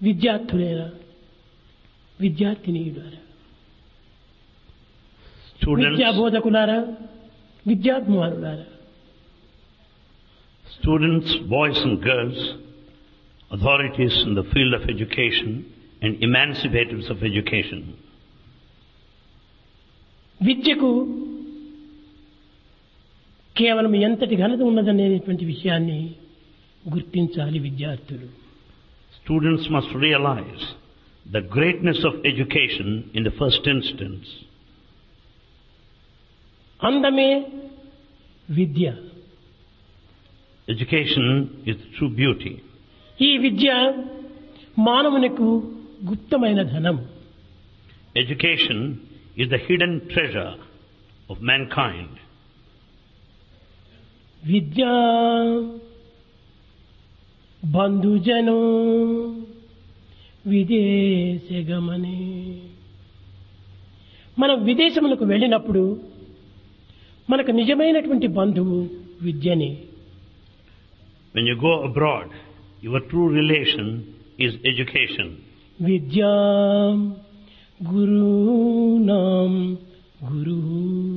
విద్యార్థులేరా, విద్యార్థినీయులారా, విద్యా బోధకులారా, విద్యాత్మానులారా, students, boys and girls, authorities in the field of education and emancipators of education. విద్యకు కేవలం ఎంతటి ఘనత ఉన్నదనేటువంటి విషయాన్ని గుర్తించాలి విద్యార్థులు. Students must realize the greatness of education in the first instance. అందమే విద్య. Education is true beauty. ఈ విద్య మానవునికి గుప్తమైన ధనం. Education is the hidden treasure of mankind. విద్యా బంధుజనో విదేశగమనే. మనం విదేశములకు వెళ్ళినప్పుడు మనకు నిజమైనటువంటి బంధువు విద్యనే. When you go abroad, your true relation is education. విద్యా గురూణాం గురుః.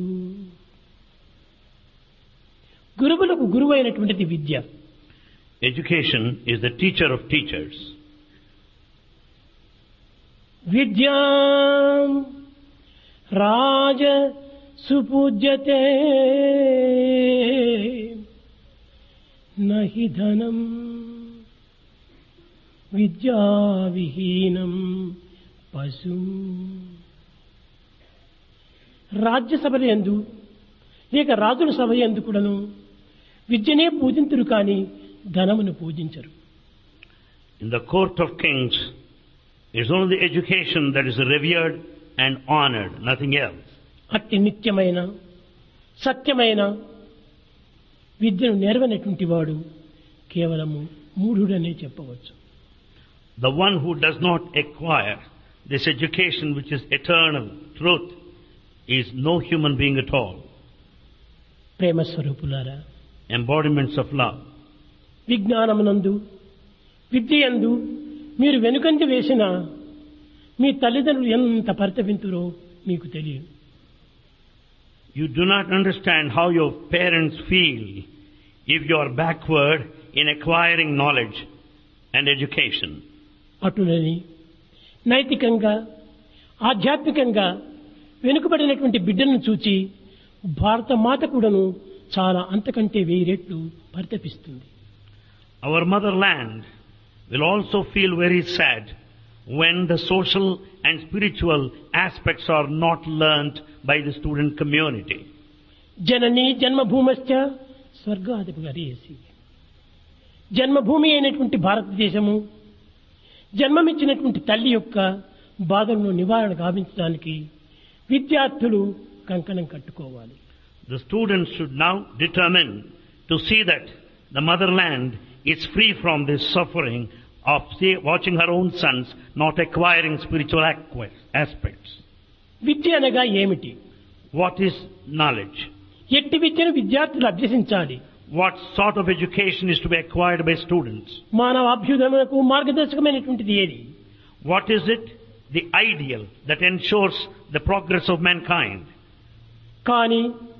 గురువులకు గురువైనటువంటిది విద్య. Education is the teacher of teachers. విద్యా రాజ సుపూజ్యతే నహి ధనం విద్యా విహీనం పశు. రాజ్యసభల యందు లేక రాజుల సభ యందు కూడాను విద్యనే పూజింతురు కానీ ధనమును పూజించరు. In the court of kings, it is only the education that is revered and honored, nothing else. అట్టి నిత్యమైన సత్యమైన విద్యను నేర్వనటువంటి వాడు కేవలము మూఢుడనే చెప్పవచ్చు. The one who does not acquire this education which is eternal truth is no human being at all. ప్రేమ స్వరూపులారా, Embodiments of love. విజ్ఞానమునందు విద్యయందు మీరు వెనుకంజ వేసిన మీ తల్లిదండ్రులు ఎంత పరితపింతురో మీకు తెలియదు. You do not understand how your parents feel if you are backward in acquiring knowledge and education. అటులని నైతికంగా ఆధ్యాత్మికంగా వెనుకబడినటువంటి బిడ్డలను చూచి భారత మాత కూడాను చాలా అంతకంటే 1000 రెట్లు పరితపిస్తుంది. Our motherland will also feel very sad when the social and spiritual aspects are not learnt by the student community. జననీ జన్మభూమశ్చ స్వర్గాధిపగరీయసి. జన్మభూమి అయినటువంటి భారతదేశము జన్మమిచ్చినటువంటి తల్లి యొక్క బాధలను నివారణ గావించడానికి విద్యార్థులు కంకణం కట్టుకోవాలి. The students should now determine to see that the motherland is free from this suffering of watching her own sons not acquiring spiritual aspects. విద్య అనగా ఏమిటి? What is knowledge? ఎట్టి విద్యను విద్యార్థులు అభ్యసించాలి. What sort of education is to be acquired by students? మానవ అభ్యుదయమునకు మార్గదర్శకమైనటువంటిది ఏది? What is it? The ideal that ensures the progress of mankind. కానీ